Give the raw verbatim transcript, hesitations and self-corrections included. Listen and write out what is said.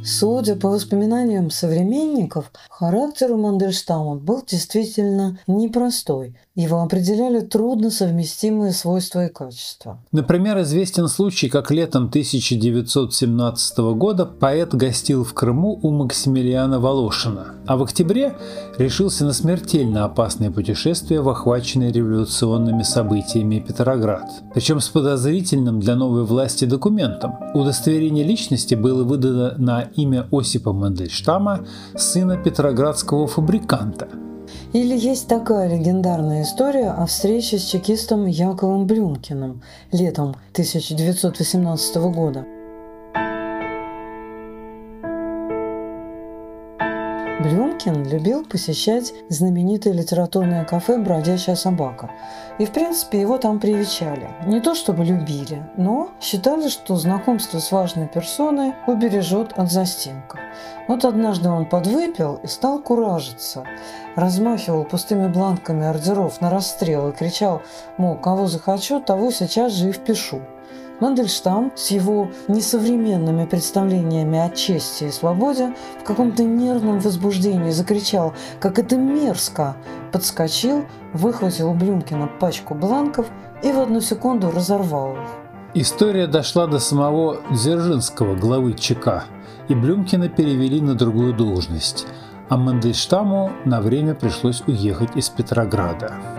Судя по воспоминаниям современников, характер у Мандельштама был действительно непростой. Его определяли трудно совместимые свойства и качества. Например, известен случай, как летом тысяча девятьсот семнадцатого года поэт гостил в Крыму у Максимилиана Волошина, а в октябре решился на смертельно опасное путешествие в охваченный революционными событиями Петроград. Причем с подозрительным для новой власти документом. Удостоверение личности было выдано на имя Осипа Мандельштама, сына петроградского фабриканта. Или есть такая легендарная история о встрече с чекистом Яковом Блюмкиным летом тысяча девятьсот восемнадцатого года. Блюмкин любил посещать знаменитое литературное кафе «Бродячая собака». И, в принципе, его там привечали. Не то чтобы любили, но считали, что знакомство с важной персоной убережет от застенков. Вот однажды он подвыпил и стал куражиться. Размахивал пустыми бланками ордеров на расстрел и кричал, мол, кого захочу, того сейчас же и впишу. Мандельштам с его несовременными представлениями о чести и свободе в каком-то нервном возбуждении закричал, как это мерзко, подскочил, выхватил у Блюмкина пачку бланков и в одну секунду разорвал их. История дошла до самого Дзержинского, главы ЧК, и Блюмкина перевели на другую должность, а Мандельштаму на время пришлось уехать из Петрограда.